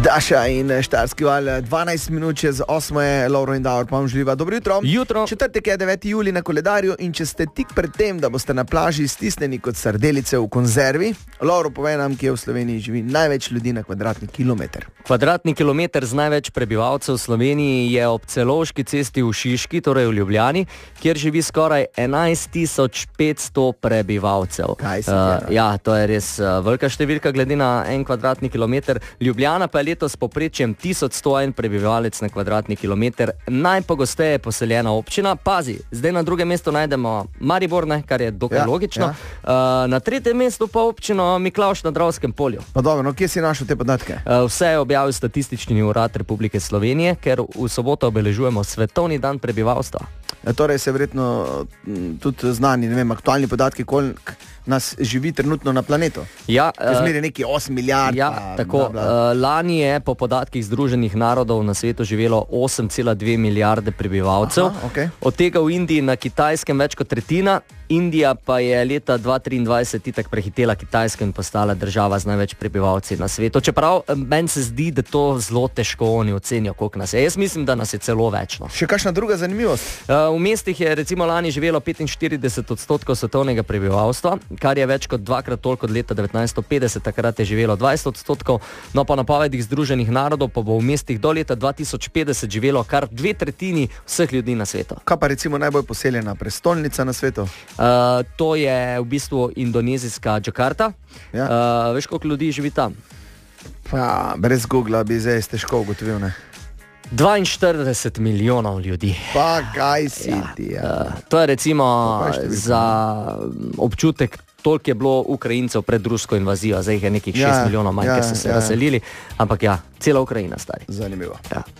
Daša in Štajerski val, 12 minut čez 8 je Lovro in Davor, pa vam želiva dobro jutro. Jutro. Četrtek je 9. julij na koledarju in če ste tik pred tem, da boste na plaži stisnjeni kot sardelice v konzervi, Lovro pove nam, kje v Sloveniji živi največ ljudi na kvadratni kilometer. Kvadratni kilometer z največ prebivalcev v Sloveniji je ob Celovški cesti v Šiški, torej v Ljubljani, kjer živi skoraj 11.500 prebivalcev. Kaj si tjera? Ja, to je res velika številka glede na en kvadratni kilometer. Ljubljana pa je letos povprečjem 1101 prebivalec na kvadratni kilometer, najpogosteje poseljena občina. Pazi, zdaj na drugem mestu najdemo Maribor, kar je dokaj logično. Ja. Na tretjem mestu pa občino Miklavž na Dravskem polju. Pa dobro, no kje si našel te podatke? Vse je objavil Statistični urad Republike Slovenije, ker v soboto obeležujemo Svetovni dan prebivalstva. Torej se verjetno tudi znani, ne vem, aktualni podatki, koliko nas živi trenutno na planetu. Ja, zmeraj neki 8 milijard. Ja, tako. Lani je po podatkih Združenih narodov na svetu živelo 8,2 milijarde prebivalcev. Aha, okay. Od tega v Indiji na Kitajskem več kot tretjina. Indija pa je leta 2023 itak prehitela Kitajsko in postala država z največ prebivalci na svetu. Čeprav meni se zdi, da to zelo težko oni ocenijo, koliko nas je. Jaz mislim, da nas je celo več. No. Še kakšna druga zanimivost? V mestih je recimo lani živelo 45% svetovnega prebivalstva, kar je več kot dvakrat toliko od leta 1950, takrat je živelo 20%, no pa napovedih Združenih narodov pa bo v mestih do leta 2050 živelo kar 2/3 vseh ljudi na svetu. Kaj pa recimo najbolj poseljena prestolnica na svetu? To je v bistvu indonezijska Džakarta. Ja. Veš, koliko ljudi živi tam? Pa, brez Googla bi zdaj težko ugotovil, ne? 42 milijonov ljudi. Pa kaj si ti? To je recimo za občutek, toliko je bilo Ukrajincev pred rusko invazijo, zdaj jih je nekih 6 milijonov manj, ker so se razselili, ampak ja, cela Ukrajina stari. Zanimivo. Ja.